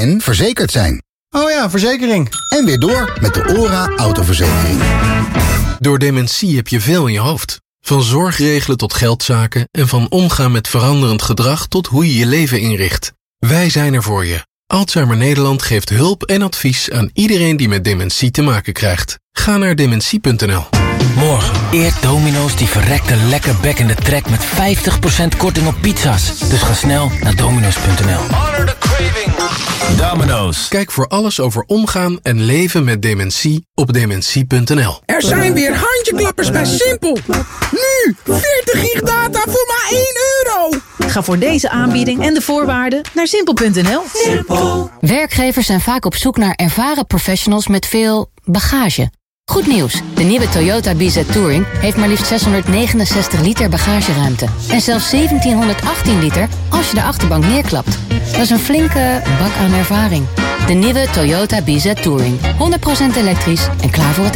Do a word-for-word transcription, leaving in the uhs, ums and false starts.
en verzekerd zijn. Oh ja, verzekering. En weer door met de OHRA autoverzekering. Door dementie heb je veel in je hoofd. Van zorgregelen tot geldzaken en van omgaan met veranderend gedrag tot hoe je je leven inricht. Wij zijn er voor je. Alzheimer Nederland geeft hulp en advies aan iedereen die met dementie te maken krijgt. Ga naar dementie punt n l. Morgen eert Domino's die verrekte lekker bekkende trek met vijftig procent korting op pizza's. Dus ga snel naar dominos punt n l. Honor the craving. Domino's. Kijk voor alles over omgaan en leven met dementie op dementie punt n l. Er zijn weer handjeklappers bij Simpel. Nu, veertig gig data voor maar één euro. Ga voor deze aanbieding en de voorwaarden naar simpel punt n l. Simpel. Werkgevers zijn vaak op zoek naar ervaren professionals met veel bagage. Goed nieuws, de nieuwe Toyota B Z Touring heeft maar liefst zeshonderdnegenenzestig liter bagageruimte. En zelfs zeventienhonderdachttien liter als je de achterbank neerklapt. Dat is een flinke bak aan ervaring. De nieuwe Toyota B Z Touring. honderd procent elektrisch en klaar voor het